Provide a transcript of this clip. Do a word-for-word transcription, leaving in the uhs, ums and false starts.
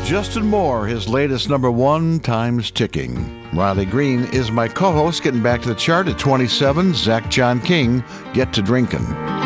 Justin Moore, his latest number one, Time's Ticking. Riley Green is my co-host, getting back to the chart at twenty-seven. Zach John King, Get to Drinkin'.